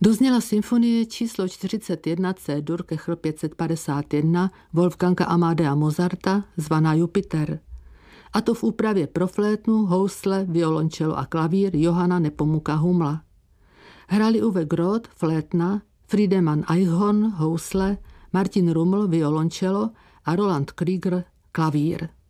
Dozněla symfonie číslo 41 C-dur Kechl 551 Wolfganga Amadea Mozarta zvaná Jupiter. A to v úpravě pro flétnu, housle, violončelo a klavír Johanna Nepomuka Humla. Hrali Uwe Groth, flétna, Friedemann Eichhorn, housle, Martin Rummel, violončelo a Roland Krieger, klavír.